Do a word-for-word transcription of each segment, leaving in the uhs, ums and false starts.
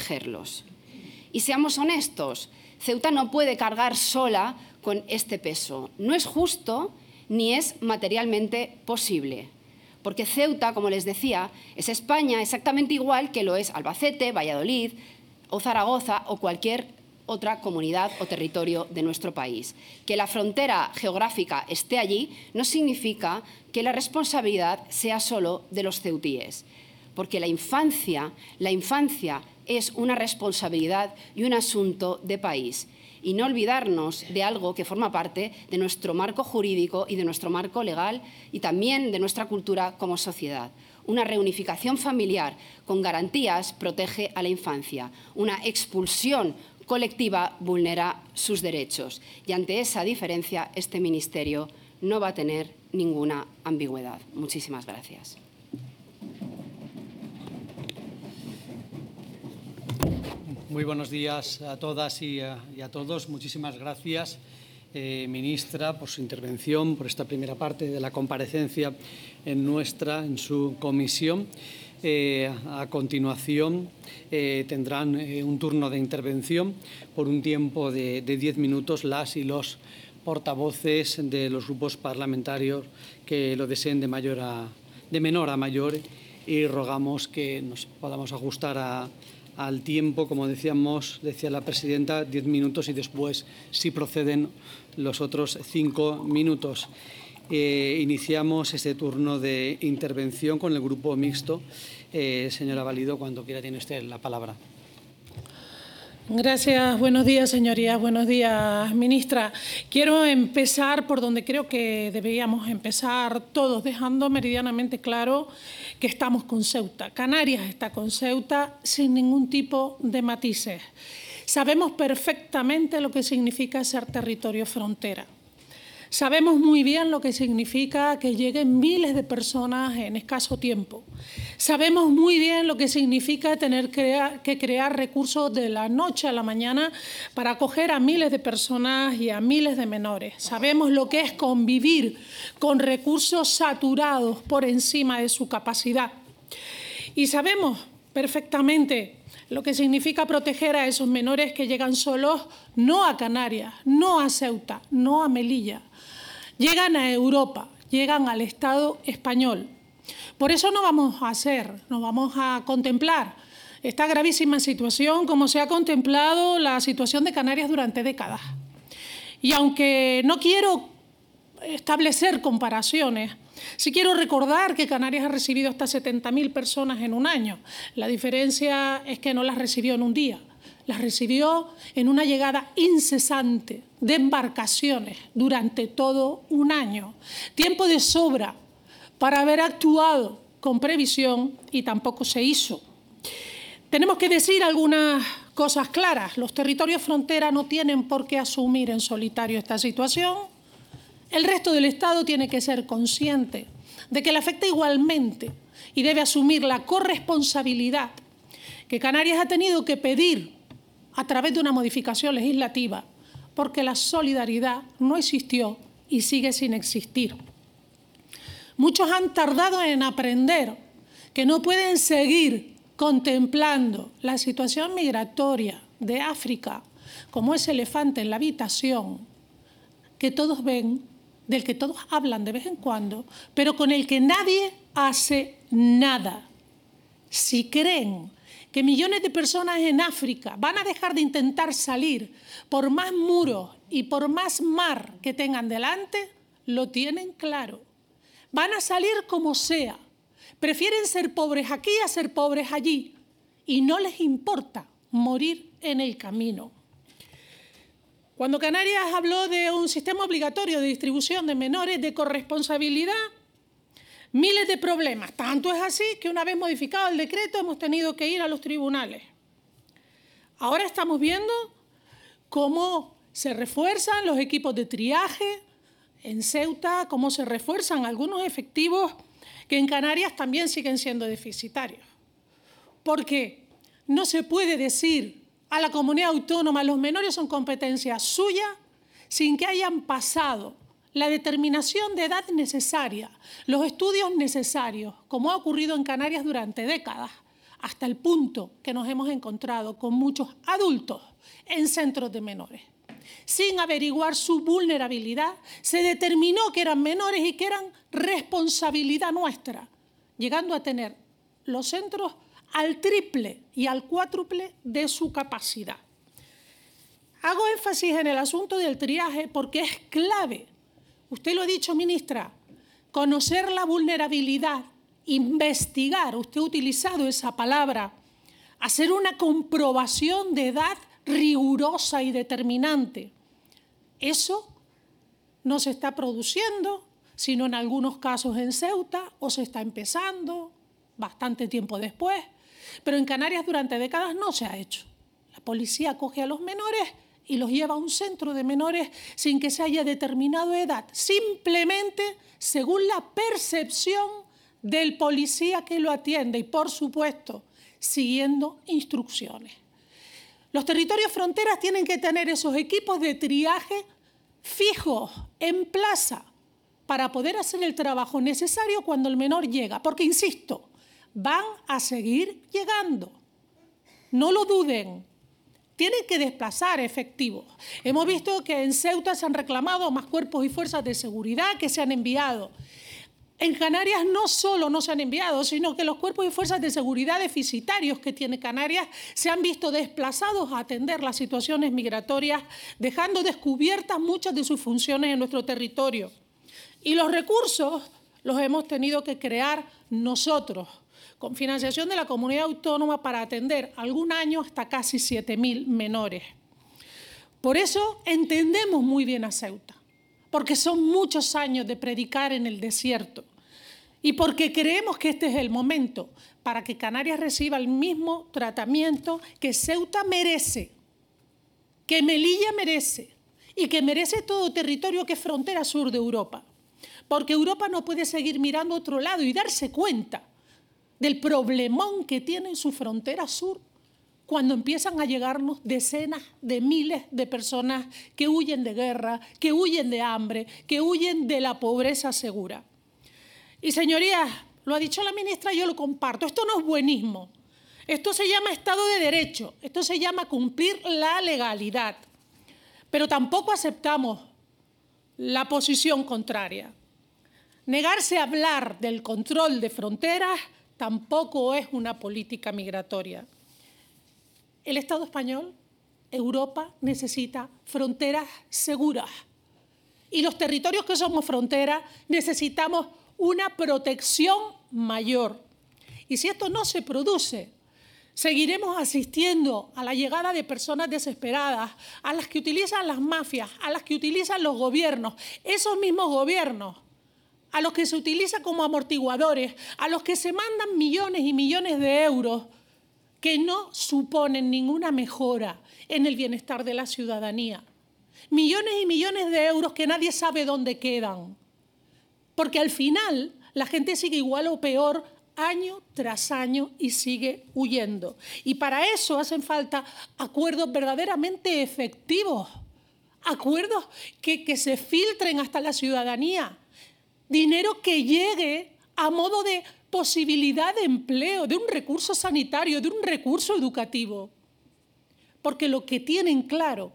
protegerlos. Y seamos honestos, Ceuta no puede cargar sola con este peso. No es justo ni es materialmente posible. Porque Ceuta, como les decía, es España exactamente igual que lo es Albacete, Valladolid o Zaragoza o cualquier otra comunidad o territorio de nuestro país. Que la frontera geográfica esté allí no significa que la responsabilidad sea solo de los ceutíes, porque la infancia, la infancia es una responsabilidad y un asunto de país. Y no olvidarnos de algo que forma parte de nuestro marco jurídico y de nuestro marco legal y también de nuestra cultura como sociedad. Una reunificación familiar con garantías protege a la infancia. Una expulsión colectiva vulnera sus derechos. Y ante esa diferencia, este Ministerio no va a tener ninguna ambigüedad. Muchísimas gracias. Muy buenos días a todas y a, y a todos. Muchísimas gracias, eh, ministra, por su intervención, por esta primera parte de la comparecencia en nuestra, en su comisión. Eh, a continuación eh, tendrán eh, un turno de intervención por un tiempo de, de diez minutos las y los portavoces de los grupos parlamentarios que lo deseen de, mayor a, de menor a mayor, y rogamos que nos podamos ajustar a al tiempo, como decíamos, decía la presidenta, diez minutos y después, si proceden, los otros cinco minutos. Eh, iniciamos este turno de intervención con el Grupo Mixto. Eh, señora Valido, cuando quiera tiene usted la palabra. Gracias. Buenos días, señorías. Buenos días, ministra. Quiero empezar por donde creo que deberíamos empezar todos, dejando meridianamente claro que estamos con Ceuta. Canarias está con Ceuta sin ningún tipo de matices. Sabemos perfectamente lo que significa ser territorio frontera. Sabemos muy bien lo que significa que lleguen miles de personas en escaso tiempo. Sabemos muy bien lo que significa tener que crear recursos de la noche a la mañana para acoger a miles de personas y a miles de menores. Sabemos lo que es convivir con recursos saturados por encima de su capacidad. Y sabemos perfectamente lo que significa proteger a esos menores que llegan solos, no a Canarias, no a Ceuta, no a Melilla. Llegan a Europa, llegan al Estado español. Por eso no vamos a hacer, no vamos a contemplar esta gravísima situación como se ha contemplado la situación de Canarias durante décadas. Y aunque no quiero establecer comparaciones, sí quiero recordar que Canarias ha recibido hasta setenta mil personas en un año. La diferencia es que no las recibió en un día, las recibió en una llegada incesante de embarcaciones durante todo un año. Tiempo de sobra para haber actuado con previsión y tampoco se hizo. Tenemos que decir algunas cosas claras. Los territorios frontera no tienen por qué asumir en solitario esta situación. El resto del Estado tiene que ser consciente de que le afecta igualmente y debe asumir la corresponsabilidad que Canarias ha tenido que pedir a través de una modificación legislativa, porque la solidaridad no existió y sigue sin existir. Muchos han tardado en aprender que no pueden seguir contemplando la situación migratoria de África como ese elefante en la habitación que todos ven, del que todos hablan de vez en cuando, pero con el que nadie hace nada. Si creen que millones de personas en África van a dejar de intentar salir por más muros y por más mar que tengan delante, lo tienen claro. Van a salir como sea. Prefieren ser pobres aquí a ser pobres allí y no les importa morir en el camino. Cuando Canarias habló de un sistema obligatorio de distribución de menores de corresponsabilidad, miles de problemas. Tanto es así que una vez modificado el decreto hemos tenido que ir a los tribunales. Ahora estamos viendo cómo se refuerzan los equipos de triaje en Ceuta, cómo se refuerzan algunos efectivos que en Canarias también siguen siendo deficitarios. Porque no se puede decir a la comunidad autónoma los menores son competencia suya sin que hayan pasado la determinación de edad necesaria, los estudios necesarios, como ha ocurrido en Canarias durante décadas, hasta el punto que nos hemos encontrado con muchos adultos en centros de menores. Sin averiguar su vulnerabilidad, se determinó que eran menores y que eran responsabilidad nuestra, llegando a tener los centros al triple y al cuádruple de su capacidad. Hago énfasis en el asunto del triaje porque es clave. Usted lo ha dicho, ministra, conocer la vulnerabilidad, investigar, usted ha utilizado esa palabra, hacer una comprobación de edad rigurosa y determinante. Eso no se está produciendo, sino en algunos casos en Ceuta, o se está empezando bastante tiempo después. Pero en Canarias durante décadas no se ha hecho. La policía coge a los menores y los lleva a un centro de menores sin que se haya determinado edad, simplemente según la percepción del policía que lo atiende y, por supuesto, siguiendo instrucciones. Los territorios fronteras tienen que tener esos equipos de triaje fijos, en plaza, para poder hacer el trabajo necesario cuando el menor llega. Porque, insisto, van a seguir llegando. No lo duden. Tienen que desplazar efectivos. Hemos visto que en Ceuta se han reclamado más cuerpos y fuerzas de seguridad que se han enviado. En Canarias no solo no se han enviado, sino que los cuerpos y fuerzas de seguridad deficitarios que tiene Canarias se han visto desplazados a atender las situaciones migratorias, dejando descubiertas muchas de sus funciones en nuestro territorio. Y los recursos los hemos tenido que crear nosotros, con financiación de la comunidad autónoma para atender algún año hasta casi siete mil menores. Por eso entendemos muy bien a Ceuta, porque son muchos años de predicar en el desierto y porque creemos que este es el momento para que Canarias reciba el mismo tratamiento que Ceuta merece, que Melilla merece y que merece todo territorio que es frontera sur de Europa. Porque Europa no puede seguir mirando a otro lado y darse cuenta del problemón que tiene en su frontera sur cuando empiezan a llegarnos decenas de miles de personas que huyen de guerra, que huyen de hambre, que huyen de la pobreza segura. Y, señorías, lo ha dicho la ministra, yo lo comparto, esto no es buenismo, esto se llama Estado de Derecho, esto se llama cumplir la legalidad, pero tampoco aceptamos la posición contraria. Negarse a hablar del control de fronteras tampoco es una política migratoria. El Estado español, Europa, necesita fronteras seguras. Y los territorios que somos frontera necesitamos una protección mayor. Y si esto no se produce, seguiremos asistiendo a la llegada de personas desesperadas, a las que utilizan las mafias, a las que utilizan los gobiernos, esos mismos gobiernos, a los que se utilizan como amortiguadores, a los que se mandan millones y millones de euros que no suponen ninguna mejora en el bienestar de la ciudadanía. Millones y millones de euros que nadie sabe dónde quedan. Porque al final la gente sigue igual o peor año tras año y sigue huyendo. Y para eso hacen falta acuerdos verdaderamente efectivos, acuerdos que, que se filtren hasta la ciudadanía, dinero que llegue a modo de posibilidad de empleo, de un recurso sanitario, de un recurso educativo. Porque lo que tienen claro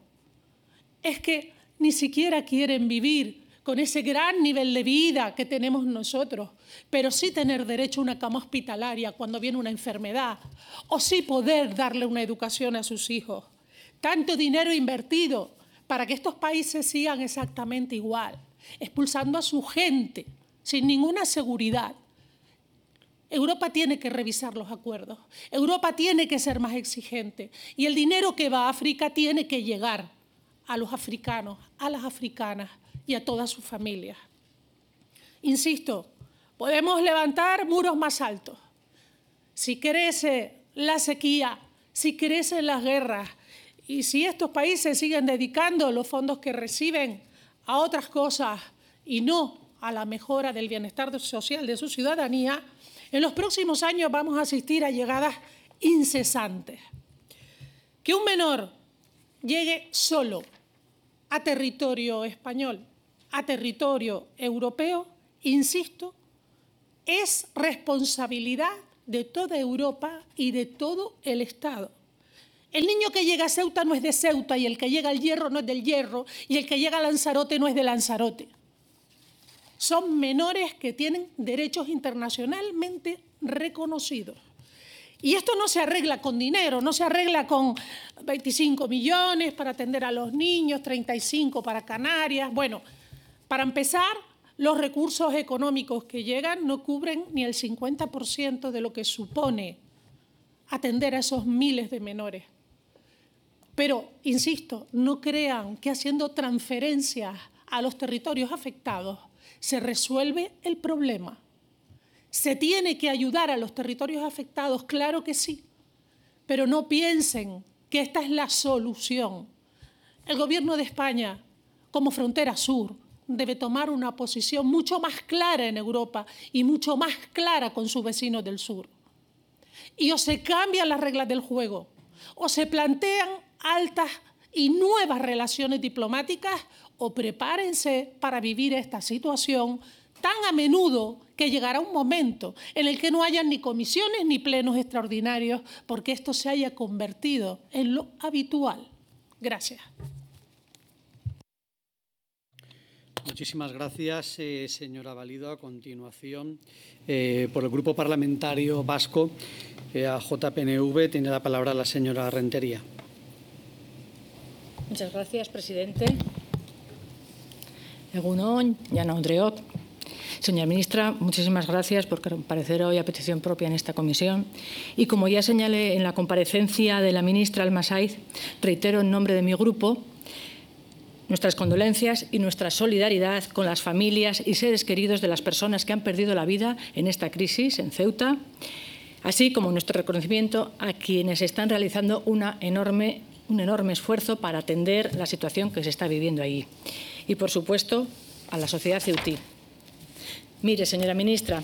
es que ni siquiera quieren vivir con ese gran nivel de vida que tenemos nosotros, pero sí tener derecho a una cama hospitalaria cuando viene una enfermedad, o sí poder darle una educación a sus hijos. Tanto dinero invertido para que estos países sigan exactamente igual, expulsando a su gente sin ninguna seguridad. Europa tiene que revisar los acuerdos, Europa tiene que ser más exigente y el dinero que va a África tiene que llegar a los africanos, a las africanas y a todas sus familias. Insisto, podemos levantar muros más altos. Si crece la sequía, si crecen las guerras y si estos países siguen dedicando los fondos que reciben a otras cosas y no a la mejora del bienestar social de su ciudadanía, en los próximos años vamos a asistir a llegadas incesantes. Que un menor llegue solo a territorio español, a territorio europeo, insisto, es responsabilidad de toda Europa y de todo el Estado. El niño que llega a Ceuta no es de Ceuta, y el que llega al Hierro no es del Hierro, y el que llega a Lanzarote no es de Lanzarote. Son menores que tienen derechos internacionalmente reconocidos. Y esto no se arregla con dinero, no se arregla con veinticinco millones para atender a los niños, treinta y cinco para Canarias. Bueno, para empezar, los recursos económicos que llegan no cubren ni el cincuenta por ciento de lo que supone atender a esos miles de menores. Pero, insisto, no crean que haciendo transferencias a los territorios afectados se resuelve el problema. ¿Se tiene que ayudar a los territorios afectados? Claro que sí, pero no piensen que esta es la solución. El Gobierno de España, como frontera sur, debe tomar una posición mucho más clara en Europa y mucho más clara con sus vecinos del sur. Y o se cambian las reglas del juego, o se plantean altas y nuevas relaciones diplomáticas, o prepárense para vivir esta situación tan a menudo que llegará un momento en el que no haya ni comisiones ni plenos extraordinarios, porque esto se haya convertido en lo habitual. Gracias. Muchísimas gracias, eh, señora Valido. A continuación, eh, por el Grupo Parlamentario Vasco, eh, a J P N V, tiene la palabra la señora Rentería. Muchas gracias, presidente. Egun on, Jaun Andreok. Señora ministra, muchísimas gracias por comparecer hoy a petición propia en esta comisión. Y como ya señalé en la comparecencia de la ministra Alma Saiz, reitero en nombre de mi grupo nuestras condolencias y nuestra solidaridad con las familias y seres queridos de las personas que han perdido la vida en esta crisis en Ceuta, así como nuestro reconocimiento a quienes están realizando una enorme, un enorme esfuerzo para atender la situación que se está viviendo allí. Y, por supuesto, a la sociedad ceutí. Mire, señora ministra,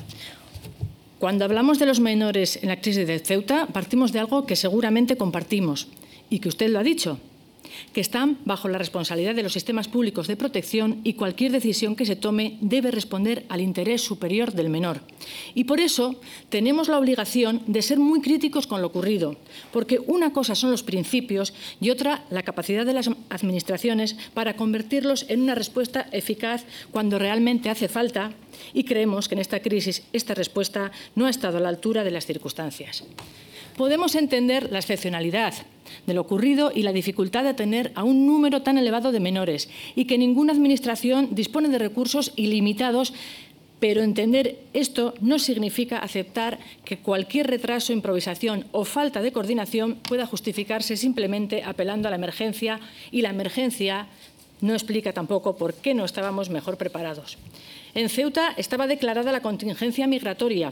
cuando hablamos de los menores en la crisis de Ceuta, partimos de algo que seguramente compartimos y que usted lo ha dicho, que están bajo la responsabilidad de los sistemas públicos de protección y cualquier decisión que se tome debe responder al interés superior del menor. Y por eso tenemos la obligación de ser muy críticos con lo ocurrido, porque una cosa son los principios y otra la capacidad de las administraciones para convertirlos en una respuesta eficaz cuando realmente hace falta, y creemos que en esta crisis esta respuesta no ha estado a la altura de las circunstancias. Podemos entender la excepcionalidad de lo ocurrido y la dificultad de atender a un número tan elevado de menores y que ninguna administración dispone de recursos ilimitados, pero entender esto no significa aceptar que cualquier retraso, improvisación o falta de coordinación pueda justificarse simplemente apelando a la emergencia, y la emergencia no explica tampoco por qué no estábamos mejor preparados. En Ceuta estaba declarada la contingencia migratoria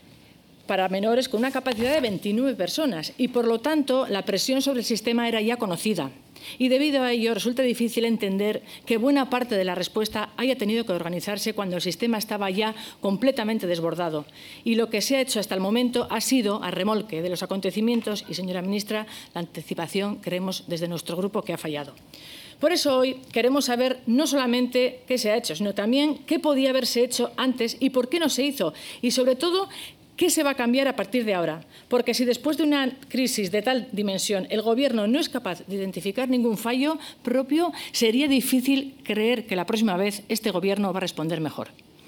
para menores con una capacidad de veintinueve personas y, por lo tanto, la presión sobre el sistema era ya conocida. Y debido a ello resulta difícil entender que buena parte de la respuesta haya tenido que organizarse cuando el sistema estaba ya completamente desbordado. Y lo que se ha hecho hasta el momento ha sido a remolque de los acontecimientos y, señora ministra, la anticipación creemos desde nuestro grupo que ha fallado. Por eso hoy queremos saber no solamente qué se ha hecho, sino también qué podía haberse hecho antes y por qué no se hizo. Y, sobre todo, ¿qué se va a cambiar a partir de ahora? Porque si después de una crisis de tal dimensión el Gobierno no es capaz de identificar ningún fallo propio, sería difícil creer que la próxima vez este Gobierno va a responder mejor.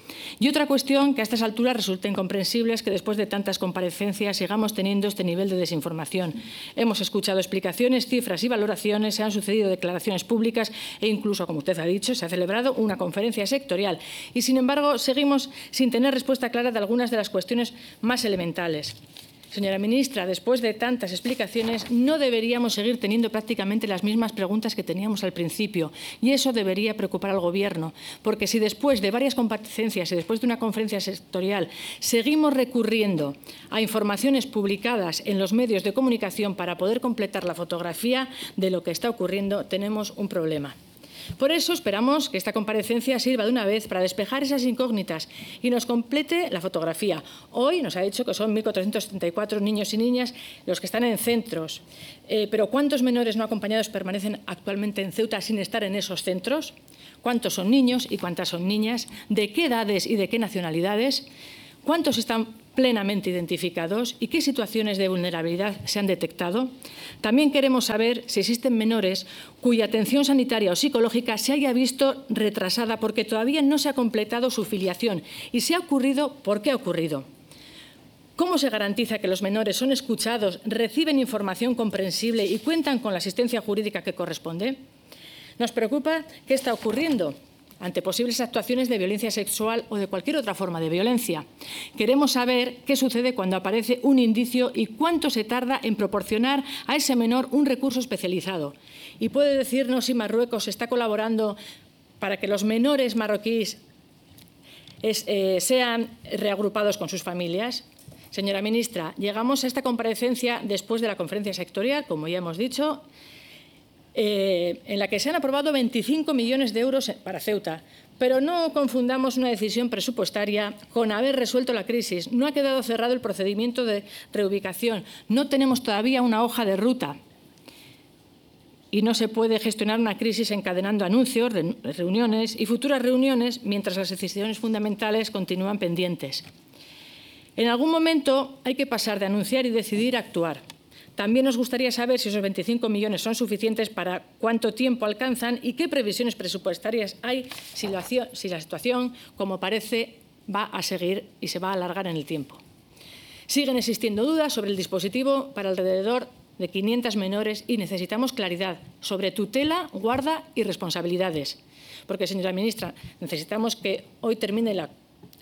Y otra cuestión que a estas alturas resulta incomprensible es que después de tantas comparecencias sigamos teniendo este nivel de desinformación. Hemos escuchado explicaciones, cifras y valoraciones, se han sucedido declaraciones públicas e incluso, como usted ha dicho, se ha celebrado una conferencia sectorial. Y, sin embargo, seguimos sin tener respuesta clara de algunas de las cuestiones más elementales. Señora ministra, después de tantas explicaciones, no deberíamos seguir teniendo prácticamente las mismas preguntas que teníamos al principio, y eso debería preocupar al Gobierno, porque si después de varias comparecencias y después de una conferencia sectorial seguimos recurriendo a informaciones publicadas en los medios de comunicación para poder completar la fotografía de lo que está ocurriendo, tenemos un problema. Por eso esperamos que esta comparecencia sirva de una vez para despejar esas incógnitas y nos complete la fotografía. Hoy nos ha dicho que son mil cuatrocientos setenta y cuatro niños y niñas los que están en centros. Eh, pero ¿cuántos menores no acompañados permanecen actualmente en Ceuta sin estar en esos centros? ¿Cuántos son niños y cuántas son niñas? ¿De qué edades y de qué nacionalidades? ¿Cuántos están plenamente identificados y qué situaciones de vulnerabilidad se han detectado. También queremos saber si existen menores cuya atención sanitaria o psicológica se haya visto retrasada porque todavía no se ha completado su filiación y si ha ocurrido, ¿por qué ha ocurrido? ¿Cómo se garantiza que los menores son escuchados, reciben información comprensible y cuentan con la asistencia jurídica que corresponde? Nos preocupa qué está ocurriendo ante posibles actuaciones de violencia sexual o de cualquier otra forma de violencia. Queremos saber qué sucede cuando aparece un indicio y cuánto se tarda en proporcionar a ese menor un recurso especializado. Y puede decirnos si Marruecos está colaborando para que los menores marroquíes es, eh, sean reagrupados con sus familias. Señora ministra, llegamos a esta comparecencia después de la conferencia sectorial, como ya hemos dicho, Eh, en la que se han aprobado veinticinco millones de euros para Ceuta. Pero no confundamos una decisión presupuestaria con haber resuelto la crisis. No ha quedado cerrado el procedimiento de reubicación. No tenemos todavía una hoja de ruta. Y no se puede gestionar una crisis encadenando anuncios, reuniones y futuras reuniones mientras las decisiones fundamentales continúan pendientes. En algún momento hay que pasar de anunciar y decidir a actuar. También nos gustaría saber si esos veinticinco millones son suficientes, para cuánto tiempo alcanzan y qué previsiones presupuestarias hay si la, si la situación, como parece, va a seguir y se va a alargar en el tiempo. Siguen existiendo dudas sobre el dispositivo para alrededor de quinientos menores y necesitamos claridad sobre tutela, guarda y responsabilidades. Porque, señora ministra, necesitamos que hoy termine la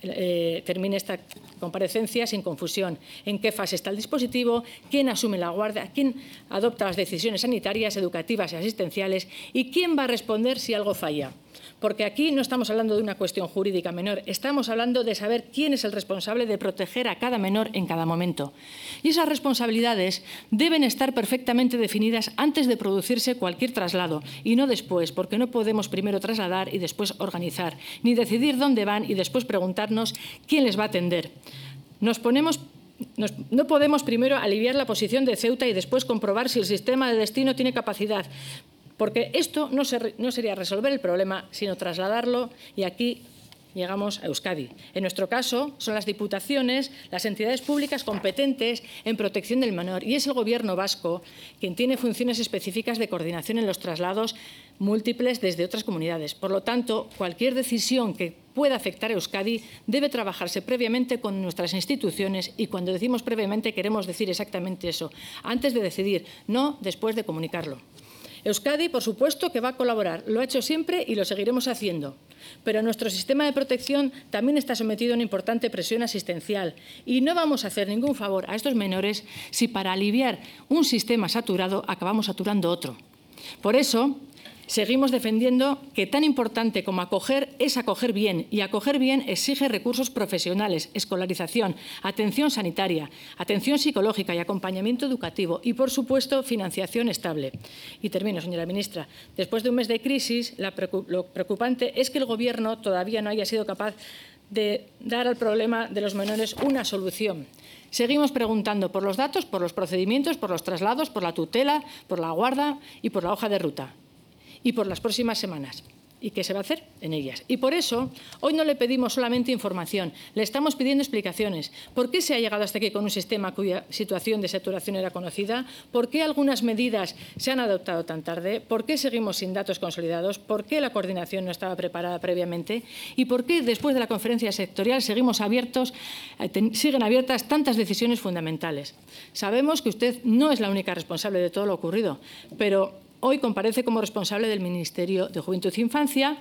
Eh, termine esta comparecencia sin confusión. ¿En qué fase está el dispositivo? ¿Quién asume la guardia? ¿Quién adopta las decisiones sanitarias, educativas y asistenciales? ¿Y quién va a responder si algo falla? Porque aquí no estamos hablando de una cuestión jurídica menor, estamos hablando de saber quién es el responsable de proteger a cada menor en cada momento. Y esas responsabilidades deben estar perfectamente definidas antes de producirse cualquier traslado y no después, porque no podemos primero trasladar y después organizar, ni decidir dónde van y después preguntarnos quién les va a atender. Nos ponemos Nos, no podemos primero aliviar la posición de Ceuta y después comprobar si el sistema de destino tiene capacidad, porque esto no, se, no sería resolver el problema, sino trasladarlo, y aquí llegamos a Euskadi. En nuestro caso, son las diputaciones, las entidades públicas competentes en protección del menor, y es el Gobierno vasco quien tiene funciones específicas de coordinación en los traslados múltiples desde otras comunidades. Por lo tanto, cualquier decisión que pueda afectar a Euskadi debe trabajarse previamente con nuestras instituciones, y cuando decimos previamente queremos decir exactamente eso, antes de decidir, no después de comunicarlo. Euskadi, por supuesto, que va a colaborar, lo ha hecho siempre y lo seguiremos haciendo. Pero nuestro sistema de protección también está sometido a una importante presión asistencial y no vamos a hacer ningún favor a estos menores si para aliviar un sistema saturado acabamos saturando otro. Por eso, seguimos defendiendo que tan importante como acoger es acoger bien, y acoger bien exige recursos profesionales, escolarización, atención sanitaria, atención psicológica y acompañamiento educativo y, por supuesto, financiación estable. Y termino, señora ministra. Después de un mes de crisis, la preocup- lo preocupante es que el Gobierno todavía no haya sido capaz de dar al problema de los menores una solución. Seguimos preguntando por los datos, por los procedimientos, por los traslados, por la tutela, por la guarda y por la hoja de ruta. Y por las próximas semanas. ¿Y qué se va a hacer en ellas? Y por eso, hoy no le pedimos solamente información, le estamos pidiendo explicaciones. ¿Por qué se ha llegado hasta aquí con un sistema cuya situación de saturación era conocida? ¿Por qué algunas medidas se han adoptado tan tarde? ¿Por qué seguimos sin datos consolidados? ¿Por qué la coordinación no estaba preparada previamente? ¿Y por qué, después de la conferencia sectorial, seguimos abiertos, siguen abiertas tantas decisiones fundamentales? Sabemos que usted no es la única responsable de todo lo ocurrido, pero hoy comparece como responsable del Ministerio de Juventud e Infancia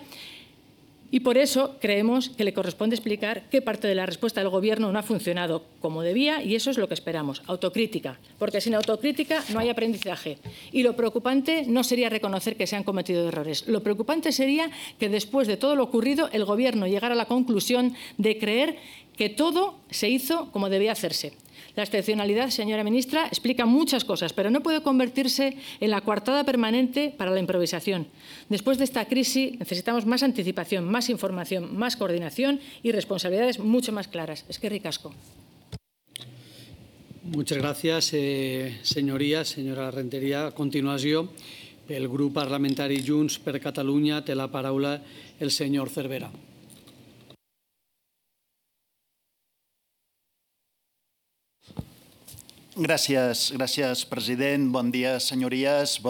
y por eso creemos que le corresponde explicar qué parte de la respuesta del Gobierno no ha funcionado como debía, y eso es lo que esperamos, autocrítica, porque sin autocrítica no hay aprendizaje. Y lo preocupante no sería reconocer que se han cometido errores, lo preocupante sería que después de todo lo ocurrido el Gobierno llegara a la conclusión de creer que todo se hizo como debía hacerse. La excepcionalidad, señora ministra, explica muchas cosas, pero no puede convertirse en la coartada permanente para la improvisación. Después de esta crisis necesitamos más anticipación, más información, más coordinación y responsabilidades mucho más claras. Eskerrik asko. Muchas gracias, eh, señorías. Señora Rentería, a continuación, el Grupo Parlamentari Junts per Catalunya té la paraula el señor Cervera. Gràcies, gràcies, president. Bon dia, senyories.